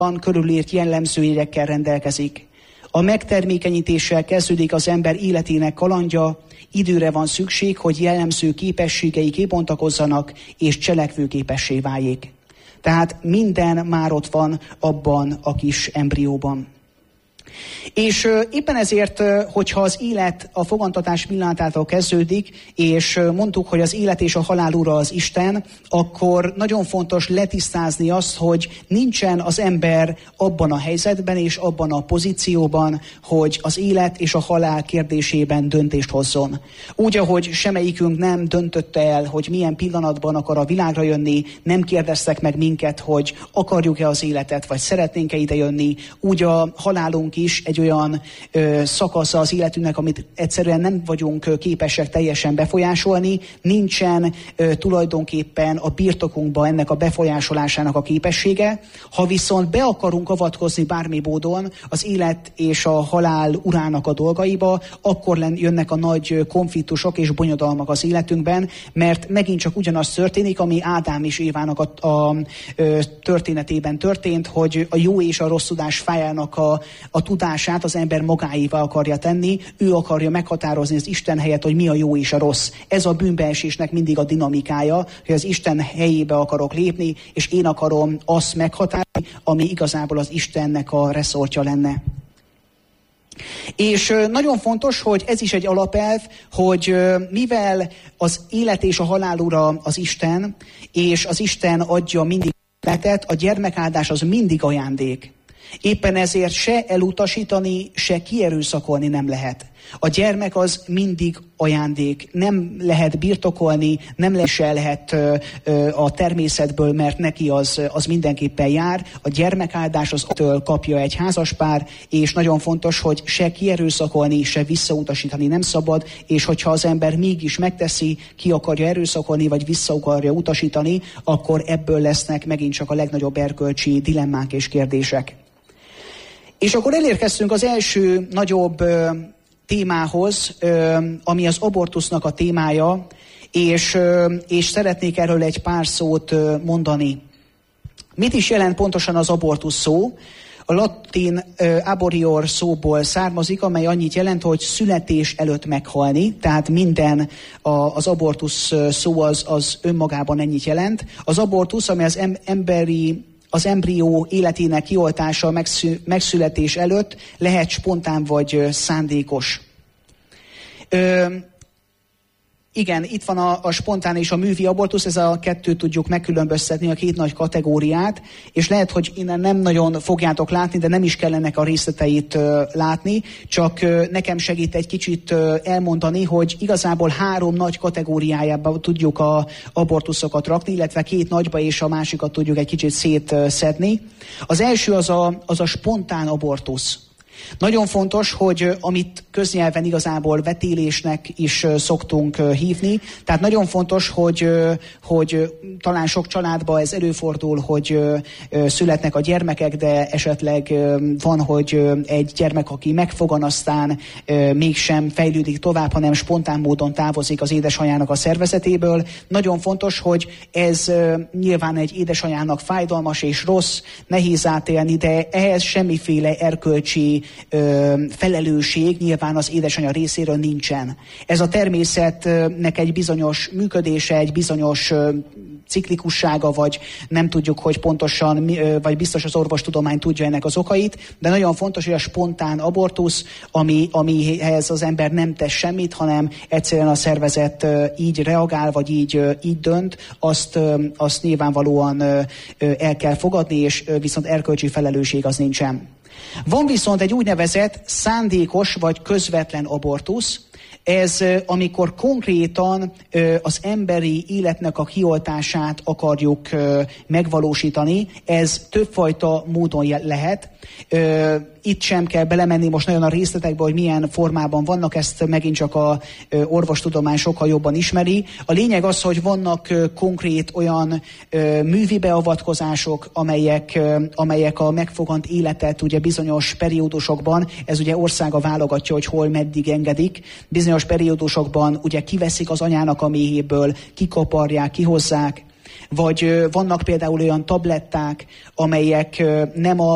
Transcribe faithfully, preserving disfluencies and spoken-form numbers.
körülírt jellemzőjegyekkel rendelkezik. A megtermékenyítéssel kezdődik az ember életének kalandja, időre van szükség, hogy jellemző képességei kibontakozzanak és cselekvőképessé váljék. Tehát minden már ott van abban a kis embrióban. És éppen ezért, hogyha az élet a fogantatás pillanatától kezdődik, és mondtuk, hogy az élet és a halál ura az Isten, akkor nagyon fontos letisztázni azt, hogy nincsen az ember abban a helyzetben és abban a pozícióban, hogy az élet és a halál kérdésében döntést hozzon. Úgy, ahogy semmelyikünk nem döntötte el, hogy milyen pillanatban akar a világra jönni, nem kérdeztek meg minket, hogy akarjuk-e az életet, vagy szeretnénk-e ide jönni, úgy a halálunk is egy olyan ö, szakasza az életünknek, amit egyszerűen nem vagyunk képesek teljesen befolyásolni, nincsen ö, tulajdonképpen a birtokunkban ennek a befolyásolásának a képessége. Ha viszont be akarunk avatkozni bármi módon az élet és a halál urának a dolgaiba, akkor jönnek a nagy konfliktusok és bonyodalmak az életünkben, mert megint csak ugyanaz történik, ami Ádám és Évának a, a, a történetében történt, hogy a jó és a rossz tudás fájának a, a tudását az ember magáévá akarja tenni, ő akarja meghatározni az Isten helyett, hogy mi a jó és a rossz. Ez a bűnbeesésnek mindig a dinamikája, hogy az Isten helyébe akarok lépni, és én akarom azt meghatározni, ami igazából az Istennek a reszortja lenne. És nagyon fontos, hogy ez is egy alapelv, hogy mivel az élet és a halál ura az Isten, és az Isten adja mindig életet, a gyermekáldás az mindig ajándék. Éppen ezért se elutasítani, se kierőszakolni nem lehet. A gyermek az mindig ajándék, nem lehet birtokolni, nem le se lehet ö, ö, a természetből, mert neki az, az mindenképpen jár. A gyermekáldás az attól kapja egy házaspár, és nagyon fontos, hogy se kierőszakolni, se visszautasítani nem szabad, és hogyha az ember mégis megteszi, ki akarja erőszakolni, vagy vissza akarja utasítani, akkor ebből lesznek megint csak a legnagyobb erkölcsi dilemmák és kérdések. És akkor elérkeztünk az első nagyobb ö, témához, ö, ami az abortusznak a témája, és, ö, és szeretnék erről egy pár szót ö, mondani. Mit is jelent pontosan az abortusz szó? A latin ö, aborior szóból származik, amely annyit jelent, hogy születés előtt meghalni, tehát minden a, az abortusz szó az, az önmagában ennyit jelent. Az abortusz, amely az em, emberi Az embrió életének kioltása megszü- megszületés előtt lehet spontán vagy szándékos. Ö, igen, itt van a, a spontán és a művi abortusz, ez a kettőt tudjuk megkülönböztetni, a két nagy kategóriát, és lehet, hogy innen nem nagyon fogjátok látni, de nem is kellenek a részleteit ö, látni, csak ö, nekem segít egy kicsit ö, elmondani, hogy igazából három nagy kategóriájában tudjuk a abortuszokat rakni, illetve két nagyba és a másikat tudjuk egy kicsit szétszedni. Az első az a, az a spontán abortusz. Nagyon fontos, hogy amit köznyelven igazából vetélésnek is szoktunk hívni, tehát nagyon fontos, hogy, hogy talán sok családban ez előfordul, hogy születnek a gyermekek, de esetleg van, hogy egy gyermek, aki megfogan, aztán mégsem fejlődik tovább, hanem spontán módon távozik az édesanyjának a szervezetéből. Nagyon fontos, hogy ez nyilván egy édesanyjának fájdalmas és rossz, nehéz átélni, de ehhez semmiféle erkölcsi Ö, felelősség nyilván az édesanyja részéről nincsen. Ez a természetnek egy bizonyos működése, egy bizonyos ö, ciklikussága, vagy nem tudjuk, hogy pontosan, ö, vagy biztos az orvostudomány tudja ennek az okait, de nagyon fontos, hogy a spontán abortusz, ami, amihez az ember nem tesz semmit, hanem egyszerűen a szervezet ö, így reagál, vagy így, ö, így dönt, azt, ö, azt nyilvánvalóan ö, ö, el kell fogadni, és ö, viszont erkölcsi felelősség az nincsen. Van viszont egy úgynevezett szándékos vagy közvetlen abortusz. Ez amikor konkrétan az emberi életnek a kioltását akarjuk megvalósítani, ez többfajta módon lehet. Itt sem kell belemenni most nagyon a részletekbe, hogy milyen formában vannak, ezt megint csak a orvostudomány sokkal jobban ismeri. A lényeg az, hogy vannak konkrét olyan művi beavatkozások, amelyek, amelyek a megfogant életet ugye bizonyos periódusokban, ez ugye országa válogatja, hogy hol meddig engedik, bizonyos periódusokban ugye kiveszik az anyának a méhéből, kikaparják, kihozzák, vagy vannak például olyan tabletták, amelyek nem a